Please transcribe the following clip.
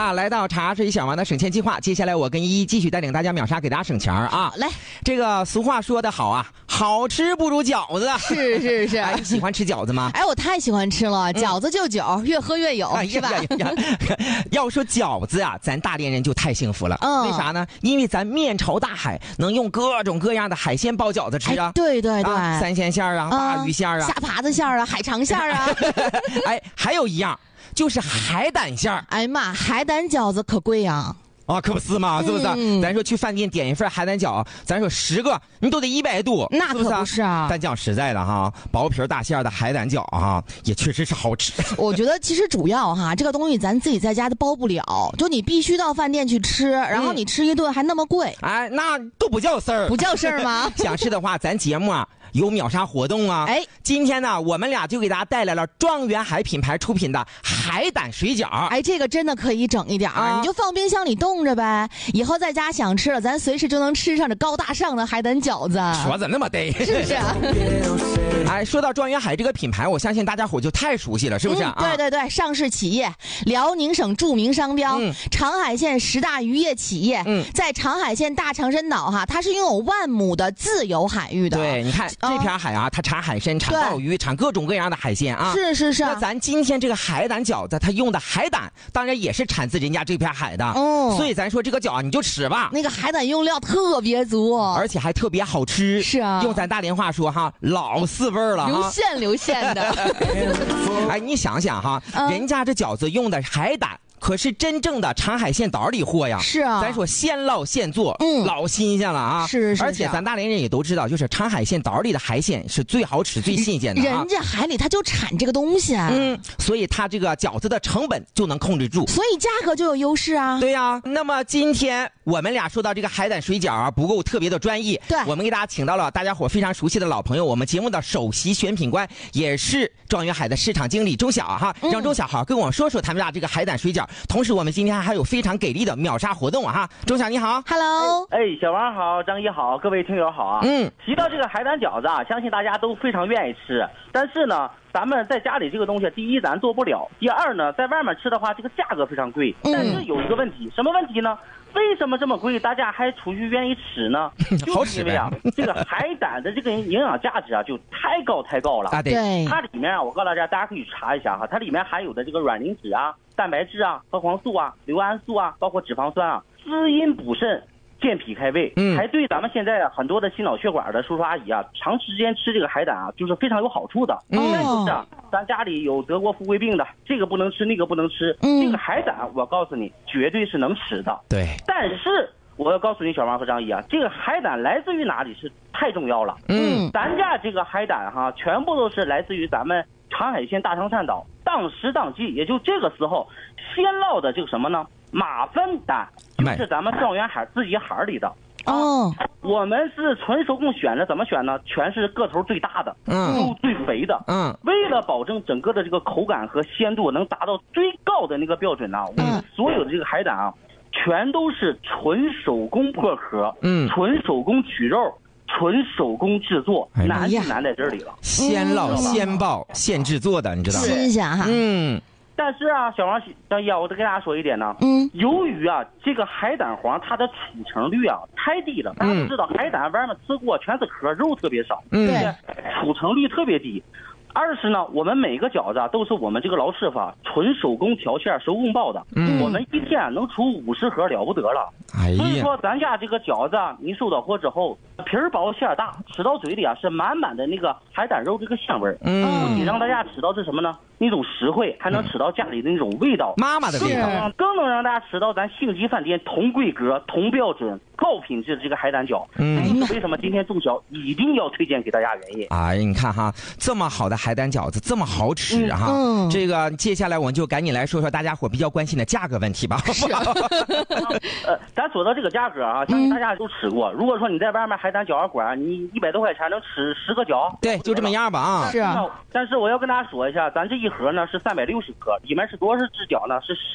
啊，来到茶水小王的省钱计划，接下来我跟依依继续带领大家秒杀，给大家省钱啊！ 来， 这个俗话说得好啊，好吃不如饺子。 是。 哎，你喜欢吃饺子吗？ 哎，我太喜欢吃了，饺子就酒，越喝越有，是吧？ 要说饺子啊，咱大连人就太幸福了。为啥呢？因为咱面朝大海，能用各种各样的海鲜包饺子吃啊。 对， 三鲜馅啊，鲅鱼馅啊， 虾爬子馅啊，海肠馅啊。 哎，还有一样。就是海胆馅儿， 哎呀妈，海胆饺子可贵呀！ 啊，可不是嘛，是不是？咱说去饭店点一份海胆饺，咱说10个你都得100多， 那可不是啊。 但讲实在的哈，薄皮大馅的海胆饺哈，也确实是好吃。 我觉得其实主要哈，这个东西咱自己在家都包不了，就你必须到饭店去吃，然后你吃一顿还那么贵， 哎，那都不叫事儿， 不叫事儿吗？ 想吃的话，咱节目啊有秒杀活动啊！哎，今天呢，我们俩就给大家带来了庄园海品牌出品的海胆水饺。 哎，这个真的可以整一点你就放冰箱里冻着呗。以后在家想吃了，咱随时就能吃上这高大上的海胆饺子。 说怎么那么对？ 是不是？ 哎，说到庄园海这个品牌，我相信大家伙就太熟悉了，是不是？ 对，上市企业，辽宁省著名商标，长海县10大渔业企业，在长海县大长深岛哈，它是拥有10000亩的自由海域的。 对，你看。这片海啊，它产海参、产鲍鱼、产各种各样的海鲜啊。 是。 那咱今天这个海胆饺子，它用的海胆，当然也是产自人家这片海的。所以咱说这个饺你就吃吧。 那个海胆用料特别足， 而且还特别好吃。 是啊， 用咱大连话说哈，老四味了哈， 流线的。 哎，你想想哈，人家这饺子用的海胆。可是真正的长海县岛里货呀， 是啊， 咱说现捞现做，老新鲜了啊！ 是， 而且咱大连人也都知道，就是长海县岛里的海鲜是最好吃、最新鲜的啊。 人家海里它就产这个东西， 所以它这个饺子的成本就能控制住， 所以价格就有优势啊。 对呀，那么今天我们俩说到这个海胆水饺啊，不够特别的专业， 对， 我们给大家请到了大家伙非常熟悉的老朋友，我们节目的首席选品官，也是庄园海的市场经理周晓哈，让周晓好跟我们说说他们家这个海胆水饺，同时我们今天还有非常给力的秒杀活动哈，周晓你好 ，Hello， 小王好，张一好，各位听友好啊。提到这个海胆饺子啊，相信大家都非常愿意吃，但是呢，咱们在家里这个东西，第一咱做不了，第二呢，在外面吃的话，这个价格非常贵。但是有一个问题，什么问题呢？为什么这么贵，大家还出去愿意吃呢？就是因为啊，这个海胆的这个营养价值啊，就太高了啊。对， 它里面啊，我告诉大家，大家可以查一下哈，它里面含有的这个卵磷脂啊、蛋白质啊、核黄素啊、硫胺素啊，包括脂肪酸啊，滋阴补肾。健脾开胃，还对咱们现在很多的心脑血管的叔叔阿姨啊，长时间吃这个海胆啊，就是非常有好处的。就是啊，咱家里有德国富贵病的，这个不能吃，那个不能吃，这个海胆我告诉你，绝对是能吃的。 对， 但是我要告诉你，小王和张姨啊，这个海胆来自于哪里是太重要了。咱家这个海胆哈，全部都是来自于咱们长海县大长滩岛，当时当季，也就这个时候先捞的这个什么呢？马粪胆，就是咱们庄园海自己海里的。我们是纯手工选的，怎么选呢？全是个头最大的，肉最肥的。为了保证整个的这个口感和鲜度能达到最高的那个标准呢，我们所有的这个海胆啊，全都是纯手工破壳，纯手工取肉。纯手工制作，难就难在这里了。 现捞现爆现制作的，你知道吗？ 新鲜哈。 但是啊，小王张姨啊，我得跟大家说一点呢。由于啊，这个海胆黄它的储成率啊太低了，大家都知道海胆外面吃过全是壳，肉特别少，对，储成率特别低。二是呢，我们每个饺子啊都是我们这个老师傅纯手工调馅、手工包的，我们一天能出50盒了不得了。所以说咱家这个饺子啊，你收到货之后，皮儿薄馅儿大，吃到嘴里啊是满满的那个海胆肉这个香味儿。不仅让大家吃到是什么呢？那种实惠，还能吃到家里的那种味道， 妈妈的味道， 更能让大家吃到咱星级饭店同规格、同标准、高品质的这个海胆饺。为什么今天中小一定要推荐给大家原因？ 哎，你看哈，这么好的海胆饺子，这么好吃哈。这个接下来我们就赶紧来说说大家伙比较关心的价格问题吧。 咱说到这个价格啊，相信大家都吃过。如果说你在外面海胆饺子馆，你100多块钱能吃10个饺， 对，就这么样吧啊。 是啊。 但是我要跟大家说一下，咱这一盒呢是360克，里面是多少只饺呢？是